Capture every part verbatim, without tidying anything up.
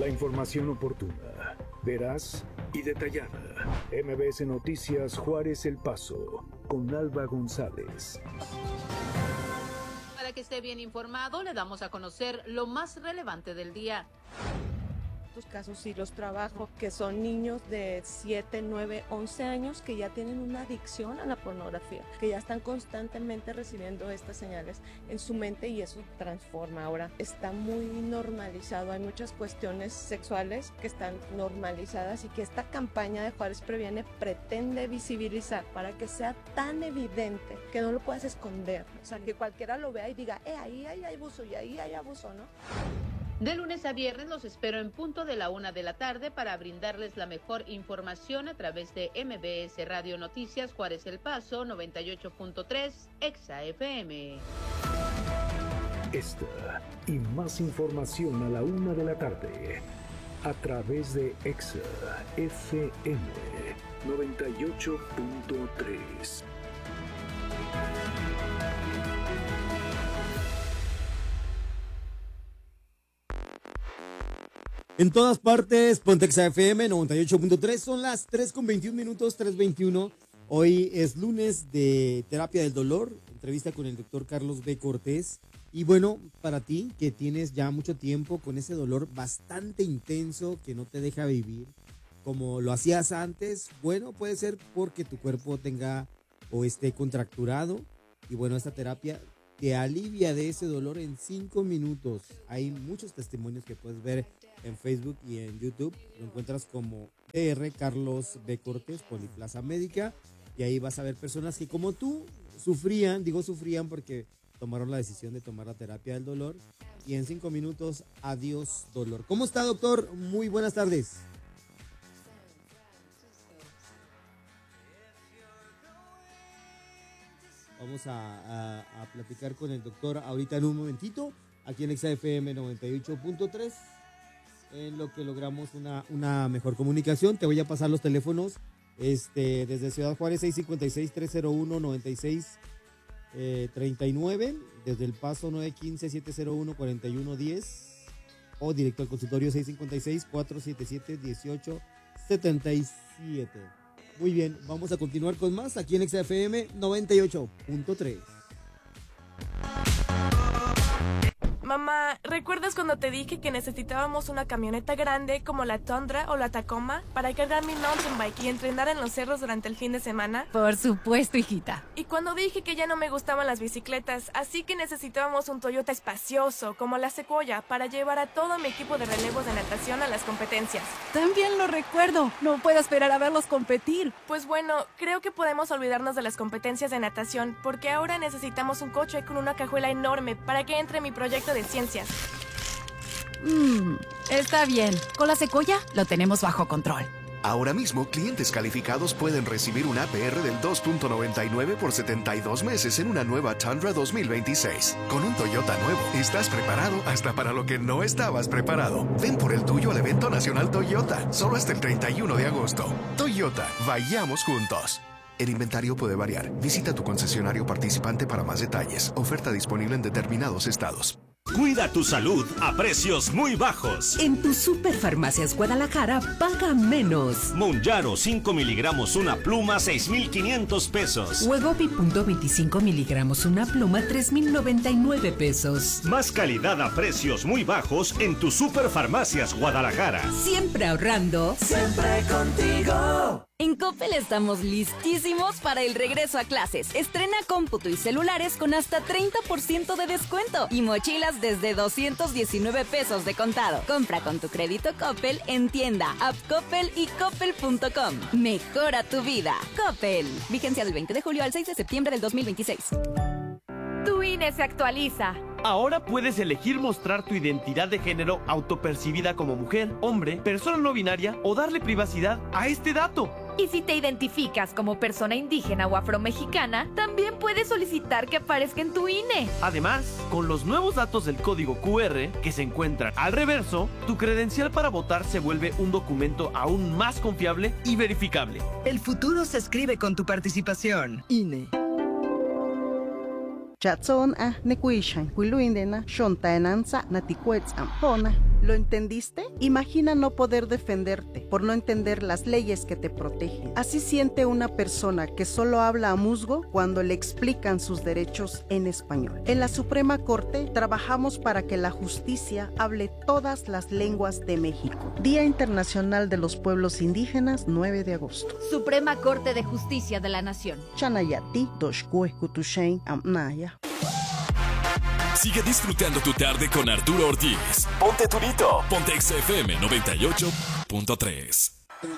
La información oportuna, veraz y detallada. M B S Noticias Juárez El Paso, con Alba González. Para que esté bien informado, le damos a conocer lo más relevante del día. Estos casos sí los trabajo, que son niños de siete, nueve, once años que ya tienen una adicción a la pornografía, que ya están constantemente recibiendo estas señales en su mente y eso transforma. Ahora está muy normalizado, hay muchas cuestiones sexuales que están normalizadas y que esta campaña de Juárez Previene pretende visibilizar para que sea tan evidente que no lo puedas esconder, o sea, que cualquiera lo vea y diga, eh, ahí hay abuso y ahí hay abuso, ¿no? De lunes a viernes los espero en punto de la una de la tarde para brindarles la mejor información a través de M B S Radio Noticias Juárez El Paso noventa y ocho punto tres Exa F M. Esta y más información a la una de la tarde a través de Exa F M noventa y ocho punto tres. En todas partes, Pontexa F M noventa y ocho punto tres, son las tres con veintiún minutos, tres veintiuno. Hoy es lunes de Terapia del Dolor, entrevista con el doctor Carlos B. Cortés. Y bueno, para ti que tienes ya mucho tiempo con ese dolor bastante intenso que no te deja vivir como lo hacías antes, bueno, puede ser porque tu cuerpo tenga o esté contracturado. Y bueno, esta terapia te alivia de ese dolor en cinco minutos. Hay muchos testimonios que puedes ver en Facebook y en YouTube. Lo encuentras como D R Carlos B. Cortés, Poliplaza Médica, y ahí vas a ver personas que como tú sufrían, digo sufrían porque tomaron la decisión de tomar la terapia del dolor, y en cinco minutos, adiós dolor. ¿Cómo está, doctor? Muy buenas tardes. Vamos a, a, a platicar con el doctor ahorita en un momentito, aquí en Exa F M noventa y ocho punto tres, en lo que logramos una, una mejor comunicación. Te voy a pasar los teléfonos este, desde Ciudad Juárez, seis cinco seis, tres cero uno, nueve seis tres nueve, desde El Paso nueve uno cinco, siete cero uno, cuatro uno uno cero, o directo al consultorio seis cinco seis, cuatro siete siete, uno ocho siete siete. Muy bien, vamos a continuar con más aquí en Exa F M noventa y ocho punto tres. Mamá, ¿recuerdas cuando te dije que necesitábamos una camioneta grande como la Tundra o la Tacoma para cargar mi mountain bike y entrenar en los cerros durante el fin de semana? Por supuesto, hijita. Y cuando dije que ya no me gustaban las bicicletas, así que necesitábamos un Toyota espacioso como la Sequoia para llevar a todo mi equipo de relevos de natación a las competencias. También lo recuerdo. No puedo esperar a verlos competir. Pues bueno, creo que podemos olvidarnos de las competencias de natación porque ahora necesitamos un coche con una cajuela enorme para que entre mi proyecto de ciencias. Mmm, está bien. Con la Sequoia lo tenemos bajo control. Ahora mismo, clientes calificados pueden recibir un A P R del dos punto noventa y nueve por setenta y dos meses en una nueva Tundra dos mil veintiséis. Con un Toyota nuevo, estás preparado hasta para lo que no estabas preparado. Ven por el tuyo al evento nacional Toyota, solo hasta el treinta y uno de agosto. Toyota, vayamos juntos. El inventario puede variar. Visita tu concesionario participante para más detalles. Oferta disponible en determinados estados. Cuida tu salud a precios muy bajos. En tu Superfarmacias Guadalajara, paga menos. Monjaro cinco miligramos una pluma, seis mil quinientos pesos. Wegovy punto veinticinco miligramos una pluma, tres mil noventa y nueve pesos. Más calidad a precios muy bajos en tu Superfarmacias Guadalajara. Siempre ahorrando. Siempre contigo. En Coppel estamos listísimos para el regreso a clases. Estrena cómputo y celulares con hasta treinta por ciento de descuento y mochilas desde doscientos diecinueve pesos de contado. Compra con tu crédito Coppel en tienda, app Coppel y coppel punto com. Mejora tu vida. Coppel. Vigencia del veinte de julio al seis de septiembre del dos mil veintiséis. Tu I N E se actualiza. Ahora puedes elegir mostrar tu identidad de género autopercibida como mujer, hombre, persona no binaria o darle privacidad a este dato. Y si te identificas como persona indígena o afromexicana, también puedes solicitar que aparezca en tu I N E. Además, con los nuevos datos del código Q R que se encuentran al reverso, tu credencial para votar se vuelve un documento aún más confiable y verificable. El futuro se escribe con tu participación. I N E. Chatson a nekuishan, huiluindena, shontaenanza, naticuetz am hona. ¿Lo entendiste? Imagina no poder defenderte por no entender las leyes que te protegen. Así siente una persona que solo habla a musgo cuando le explican sus derechos en español. En la Suprema Corte trabajamos para que la justicia hable todas las lenguas de México. Día Internacional de los Pueblos Indígenas, nueve de agosto. Suprema Corte de Justicia de la Nación. Chanayati, Doshkue, Kutushain, Amnaya. Sigue disfrutando tu tarde con Arturo Ortiz. Ponte Turito. Ponte X F M noventa y ocho punto tres.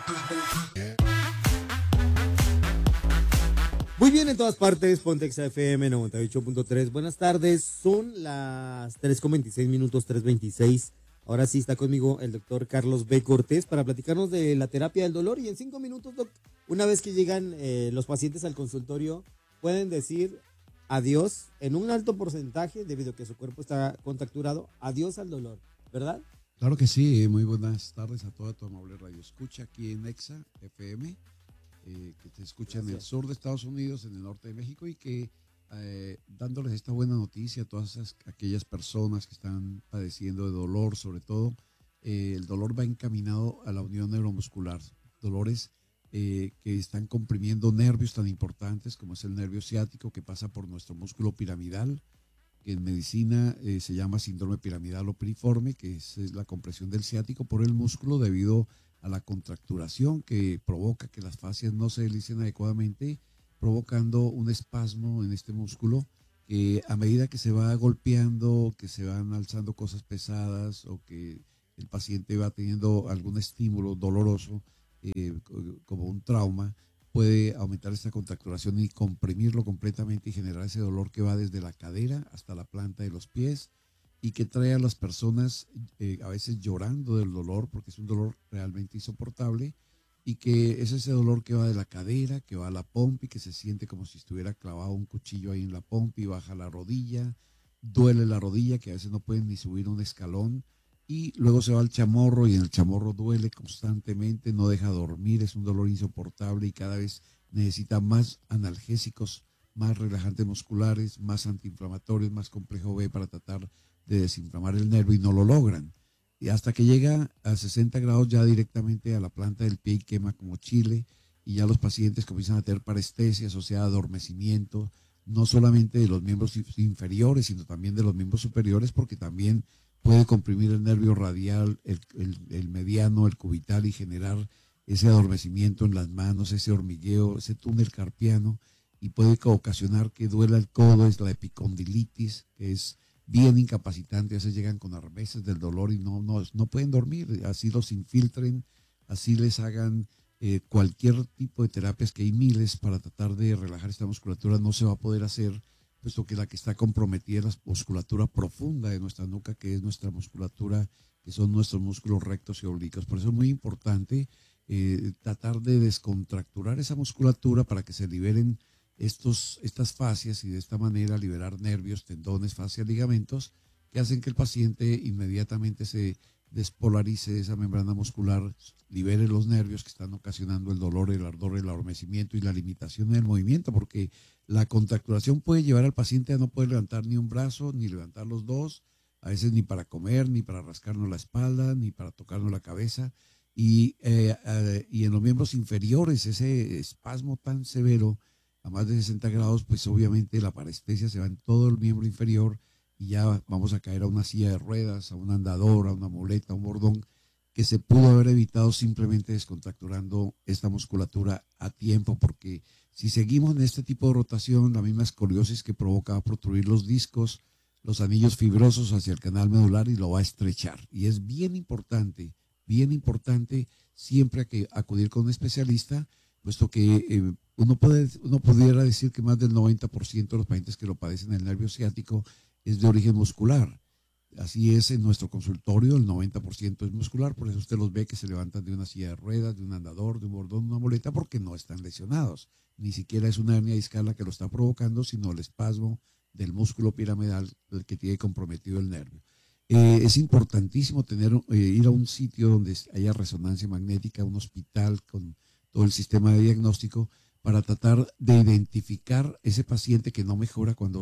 Muy bien, en todas partes, Ponte X F M noventa y ocho punto tres. Buenas tardes, son las tres con veintiséis minutos, tres veintiséis. Ahora sí está conmigo el doctor Carlos B. Cortés para platicarnos de la terapia del dolor. Y en cinco minutos, doc, una vez que llegan eh, los pacientes al consultorio, pueden decir adiós en un alto porcentaje, debido a que su cuerpo está contracturado, adiós al dolor, ¿verdad? Claro que sí. Muy buenas tardes a toda tu amable radio escucha aquí en Exa F M, eh, que te escucha Gracias. En el sur de Estados Unidos, en el norte de México, y que eh, dándoles esta buena noticia a todas esas, aquellas personas que están padeciendo de dolor, sobre todo, eh, el dolor va encaminado a la unión neuromuscular, dolores Eh, que están comprimiendo nervios tan importantes como es el nervio ciático, que pasa por nuestro músculo piramidal, que en medicina eh, se llama síndrome piramidal o piriforme, que es, es la compresión del ciático por el músculo debido a la contracturación que provoca que las fascias no se deslicen adecuadamente, provocando un espasmo en este músculo que a medida que se va golpeando, que se van alzando cosas pesadas o que el paciente va teniendo algún estímulo doloroso, Eh, como un trauma, puede aumentar esta contracturación y comprimirlo completamente y generar ese dolor que va desde la cadera hasta la planta de los pies y que trae a las personas eh, a veces llorando del dolor porque es un dolor realmente insoportable, y que es ese dolor que va de la cadera, que va a la pompa y que se siente como si estuviera clavado un cuchillo ahí en la pompa y baja la rodilla, duele la rodilla, que a veces no pueden ni subir un escalón. Y luego se va al chamorro y en el chamorro duele constantemente, no deja dormir, es un dolor insoportable y cada vez necesita más analgésicos, más relajantes musculares, más antiinflamatorios, más complejo B para tratar de desinflamar el nervio y no lo logran. Y hasta que llega a sesenta grados ya directamente a la planta del pie y quema como chile, y ya los pacientes comienzan a tener parestesia asociada a adormecimiento, no solamente de los miembros inferiores, sino también de los miembros superiores, porque también puede comprimir el nervio radial, el, el, el mediano, el cubital y generar ese adormecimiento en las manos, ese hormigueo, ese túnel carpiano, y puede ocasionar que duela el codo, es la epicondilitis, que es bien incapacitante. A veces llegan con arneses del dolor y no, no, no pueden dormir, así los infiltren, así les hagan eh, cualquier tipo de terapias, que hay miles para tratar de relajar esta musculatura, no se va a poder hacer, puesto que la que está comprometida es la musculatura profunda de nuestra nuca, que es nuestra musculatura, que son nuestros músculos rectos y oblicuos. Por eso es muy importante eh, tratar de descontracturar esa musculatura para que se liberen estos, estas fascias y de esta manera liberar nervios, tendones, fascias, ligamentos, que hacen que el paciente inmediatamente se despolarice de esa membrana muscular, libere los nervios que están ocasionando el dolor, el ardor, el adormecimiento y la limitación del movimiento, porque la contracturación puede llevar al paciente a no poder levantar ni un brazo, ni levantar los dos, a veces ni para comer, ni para rascarnos la espalda, ni para tocarnos la cabeza, y, eh, eh, y en los miembros inferiores ese espasmo tan severo a más de sesenta grados, pues obviamente la parestesia se va en todo el miembro inferior y ya vamos a caer a una silla de ruedas, a un andador, a una muleta, a un bordón, que se pudo haber evitado simplemente descontracturando esta musculatura a tiempo, porque si seguimos en este tipo de rotación, la misma escoliosis que provoca va a protruir los discos, los anillos fibrosos hacia el canal medular y lo va a estrechar. Y es bien importante, bien importante siempre hay que acudir con un especialista, puesto que eh, uno, puede, uno pudiera decir que más del noventa por ciento de los pacientes que lo padecen del nervio ciático es de origen muscular. Así es en nuestro consultorio, el noventa por ciento es muscular, por eso usted los ve que se levantan de una silla de ruedas, de un andador, de un bordón, de una muleta, porque no están lesionados. Ni siquiera es una hernia discal la que lo está provocando, sino el espasmo del músculo piramidal el que tiene comprometido el nervio. Eh, es importantísimo tener, eh, ir a un sitio donde haya resonancia magnética, un hospital con todo el sistema de diagnóstico, para tratar de identificar ese paciente que no mejora cuando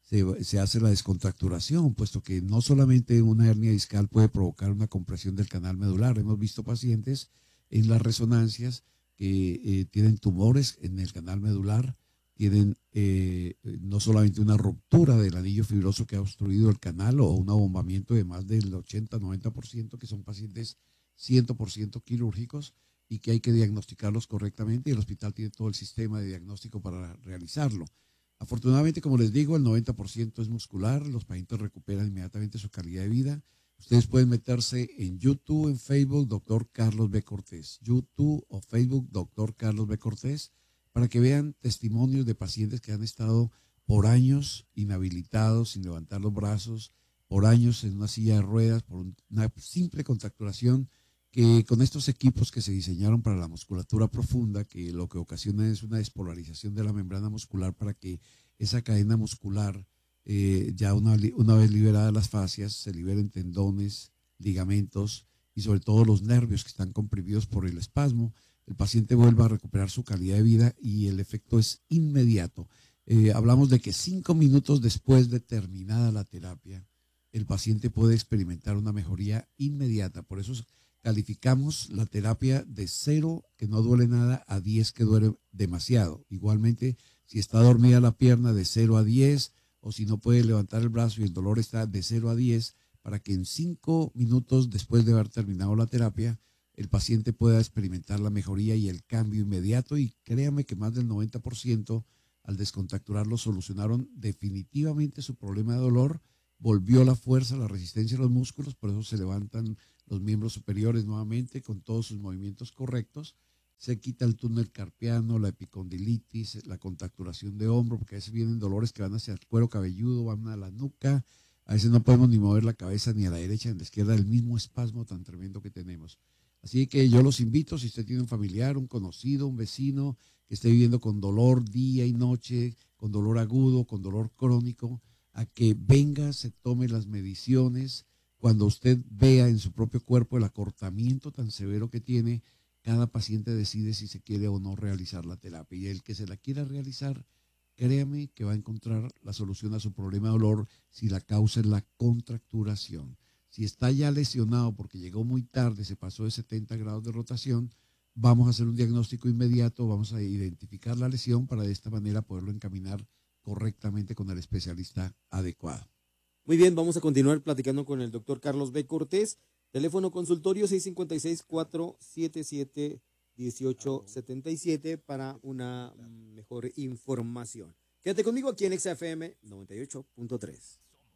se, se hace la descontracturación, puesto que no solamente una hernia discal puede provocar una compresión del canal medular. Hemos visto pacientes en las resonancias que eh, tienen tumores en el canal medular, tienen eh, no solamente una ruptura del anillo fibroso que ha obstruido el canal o un abombamiento de más del ochenta a noventa por ciento, que son pacientes cien por ciento quirúrgicos y que hay que diagnosticarlos correctamente, y el hospital tiene todo el sistema de diagnóstico para realizarlo. Afortunadamente, como les digo, el noventa por ciento es muscular, los pacientes recuperan inmediatamente su calidad de vida. Ustedes pueden meterse en YouTube, en Facebook, doctor Carlos B. Cortés, YouTube o Facebook, doctor Carlos B. Cortés, para que vean testimonios de pacientes que han estado por años inhabilitados, sin levantar los brazos, por años en una silla de ruedas, por una simple contracturación, que con estos equipos que se diseñaron para la musculatura profunda, que lo que ocasiona es una despolarización de la membrana muscular para que esa cadena muscular, eh, ya una, una vez liberadas las fascias, se liberen tendones, ligamentos y sobre todo los nervios que están comprimidos por el espasmo, el paciente vuelva a recuperar su calidad de vida y el efecto es inmediato. Eh, hablamos de que cinco minutos después de terminada la terapia, el paciente puede experimentar una mejoría inmediata. Por eso calificamos la terapia de cero, que no duele nada, a diez, que duele demasiado. Igualmente, si está dormida la pierna, de cero a diez, o si no puede levantar el brazo y el dolor está de cero a diez, para que en cinco minutos después de haber terminado la terapia, el paciente pueda experimentar la mejoría y el cambio inmediato. Y créame que más del noventa por ciento al descontracturarlo solucionaron definitivamente su problema de dolor, volvió la fuerza, la resistencia a los músculos, por eso se levantan los miembros superiores nuevamente con todos sus movimientos correctos, se quita el túnel carpiano, la epicondilitis, la contracturación de hombro, porque a veces vienen dolores que van hacia el cuero cabelludo, van a la nuca, a veces no podemos ni mover la cabeza ni a la derecha ni a la izquierda, el mismo espasmo tan tremendo que tenemos. Así que yo los invito, si usted tiene un familiar, un conocido, un vecino que esté viviendo con dolor día y noche, con dolor agudo, con dolor crónico, a que venga, se tome las mediciones. Cuando usted vea en su propio cuerpo el acortamiento tan severo que tiene, cada paciente decide si se quiere o no realizar la terapia. Y el que se la quiera realizar, créame que va a encontrar la solución a su problema de dolor si la causa es la contracturación. Si está ya lesionado porque llegó muy tarde, se pasó de setenta grados de rotación, vamos a hacer un diagnóstico inmediato, vamos a identificar la lesión para de esta manera poderlo encaminar correctamente con el especialista adecuado. Muy bien, vamos a continuar platicando con el doctor Carlos B. Cortés. Teléfono consultorio seis cinco seis, cuatro siete siete, uno ocho siete siete para una mejor información. Quédate conmigo aquí en Exa F M noventa y ocho punto tres.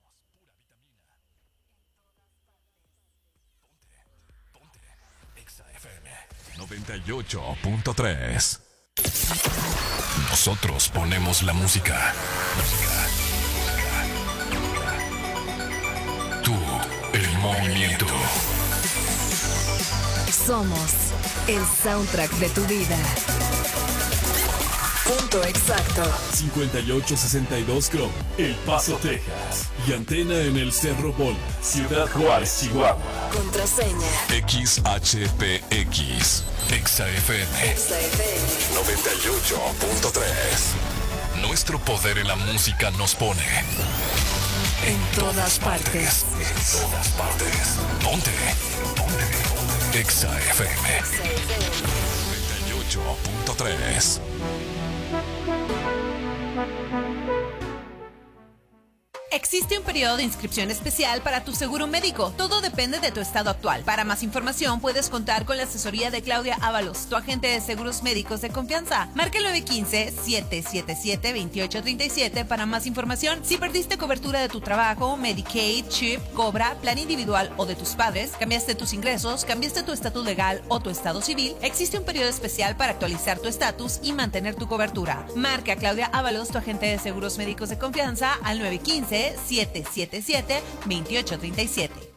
noventa y ocho punto tres. Nosotros ponemos la música. Música. Tú, el movimiento. Somos el soundtrack de tu vida. Punto exacto. cincuenta y ocho sesenta y dos Chrome, El Paso, Texas. Y antena en el Cerro Bola, Ciudad Juárez, Chihuahua. Contraseña X H P X. Exa F M. Exa F M noventa y ocho punto tres. Nuestro poder en la música nos pone en todas partes. En todas partes. Ponte. Ponte. Exa F M noventa y ocho punto tres. Existe un periodo de inscripción especial para tu seguro médico. Todo depende de tu estado actual. Para más información puedes contar con la asesoría de Claudia Ábalos, tu agente de seguros médicos de confianza. Marca el nueve uno cinco, siete siete siete, dos ocho tres siete para más información. Si perdiste cobertura de tu trabajo, Medicaid, Chip, Cobra, plan individual o de tus padres, cambiaste tus ingresos, cambiaste tu estatus legal o tu estado civil, existe un periodo especial para actualizar tu estatus y mantener tu cobertura. Marca a Claudia Ábalos, tu agente de seguros médicos de confianza, al nueve uno cinco, siete siete siete, dos ocho tres siete.